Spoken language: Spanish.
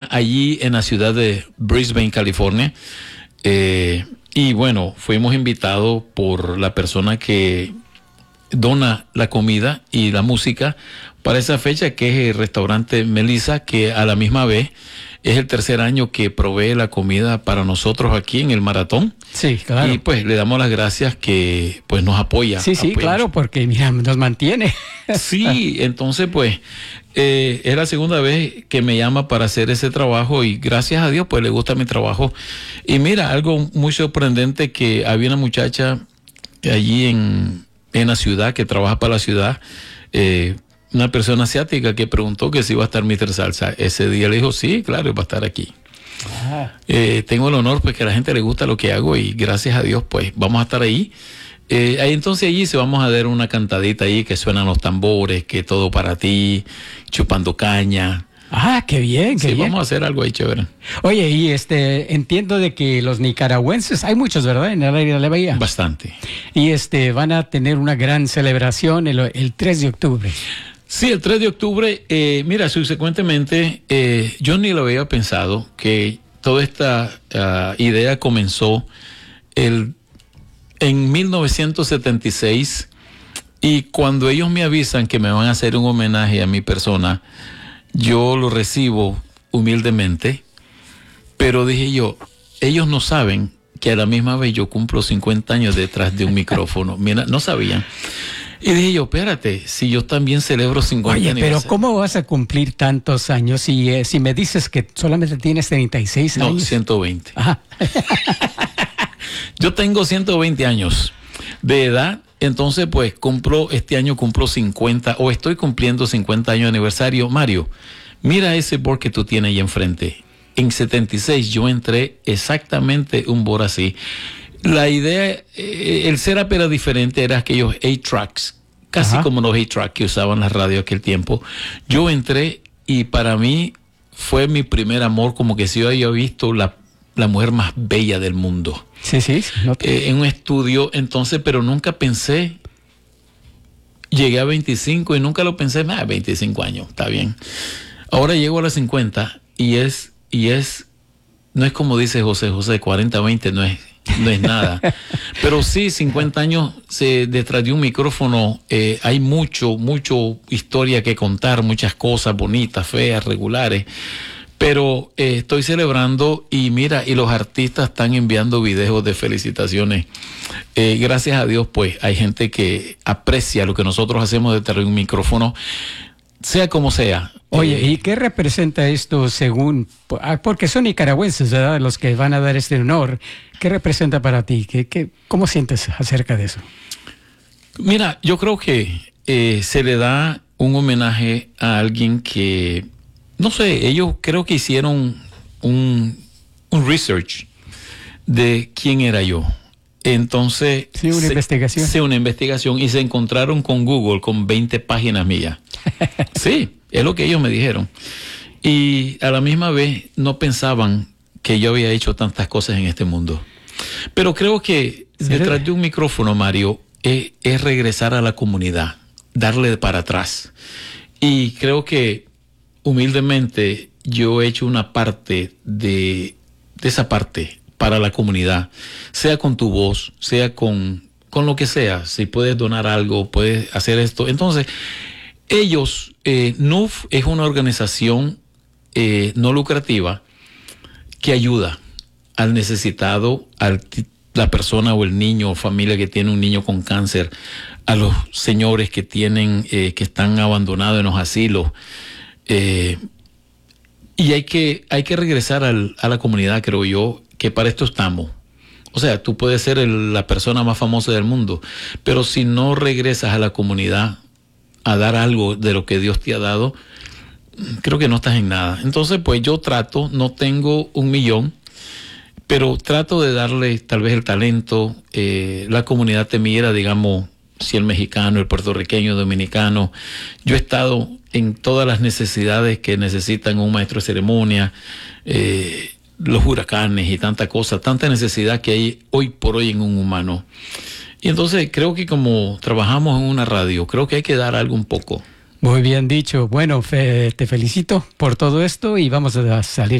allí en la ciudad de Brisbane, California. Y bueno, fuimos invitados por la persona que dona la comida y la música para esa fecha, que es el restaurante Melissa, que a la misma vez es el tercer año que provee la comida para nosotros aquí en el maratón. Sí, claro. Y pues le damos las gracias que pues nos apoya. Sí, claro, porque mira, nos mantiene. Sí, entonces pues es la segunda vez que me llama para hacer ese trabajo y gracias a Dios pues le gusta mi trabajo. Y mira, algo muy sorprendente, que había una muchacha allí en la ciudad, que trabaja para la ciudad, una persona asiática que preguntó que si iba a estar Mr. Salsa. Ese día le dijo, sí, claro, va a estar aquí. Tengo el honor pues que a la gente le gusta lo que hago y gracias a Dios pues vamos a estar ahí. Entonces allí se vamos a dar una cantadita ahí, que suenan los tambores, que todo para ti, chupando caña. Ah, qué bien, qué bien. Sí, vamos a hacer algo ahí chévere. Oye, y entiendo de que los nicaragüenses, hay muchos, ¿verdad? En el área de la bahía. Bastante. Y van a tener una gran celebración el 3 de octubre. Sí, el 3 de octubre, mira, subsecuentemente, yo ni lo había pensado, que toda esta idea comenzó en 1976, y cuando ellos me avisan que me van a hacer un homenaje a mi persona, yo lo recibo humildemente, pero dije yo, ellos no saben que a la misma vez yo cumplo 50 años detrás de un micrófono. Mira, no sabían. Y dije yo, espérate, si yo también celebro 50 años. Oye, pero ¿cómo vas a cumplir tantos años si me dices que solamente tienes 36 años? No, 120. Ajá. Yo tengo 120 años de edad, entonces pues este año cumplo 50, o estoy cumpliendo 50 años de aniversario. Mario, mira ese board que tú tienes ahí enfrente. En 76 yo entré exactamente un board así. La idea, el setup era diferente, era aquellos 8-tracks, casi como los 8-tracks que usaban las radios aquel tiempo. Yo entré y para mí fue mi primer amor, como que si yo había visto la mujer más bella del mundo. Sí. En un estudio, entonces, pero nunca pensé, llegué a 25 y nunca lo pensé, 25 años, está bien. Ahora llego a los 50 y no es como dice José, 40-20 no es nada. Pero sí, 50 años detrás de un micrófono, hay mucho historia que contar, muchas cosas bonitas, feas, regulares. Pero estoy celebrando y mira, y los artistas están enviando videos de felicitaciones. Gracias a Dios, pues hay gente que aprecia lo que nosotros hacemos detrás de un micrófono, sea como sea. Oye, ¿y qué representa esto porque son nicaragüenses, ¿verdad?, los que van a dar este honor? ¿Qué representa para ti? ¿Cómo sientes acerca de eso? Mira, yo creo que se le da un homenaje a alguien que, no sé, ellos creo que hicieron un research de quién era yo. Entonces... Sí, una investigación. Sí, una investigación, y se encontraron con Google con 20 páginas mías. Sí, es lo que ellos me dijeron. Y a la misma vez no pensaban que yo había hecho tantas cosas en este mundo. Pero creo que detrás de un micrófono, Mario, es regresar a la comunidad, darle para atrás. Y creo que humildemente yo he hecho una parte de esa parte para la comunidad, sea con tu voz, sea con lo que sea. Si puedes donar algo, puedes hacer esto. Entonces, ellos, NUF es una organización no lucrativa que ayuda al necesitado, la persona o el niño o familia que tiene un niño con cáncer, a los señores que que están abandonados en los asilos. Y hay que regresar a la comunidad, creo yo, que para esto estamos. O sea, tú puedes ser la persona más famosa del mundo, pero si no regresas a la comunidad a dar algo de lo que Dios te ha dado, creo que no estás en nada. Entonces, pues yo no tengo 1 millón, pero trato de darle tal vez el talento. La comunidad te mira, digamos, si el mexicano, el puertorriqueño, el dominicano. Yo he estado en todas las necesidades que necesitan un maestro de ceremonia, los huracanes y tanta cosa, tanta necesidad que hay hoy por hoy en un humano. Y entonces creo que como trabajamos en una radio, creo que hay que dar algo un poco. Muy bien dicho. Bueno, te felicito por todo esto y vamos a salir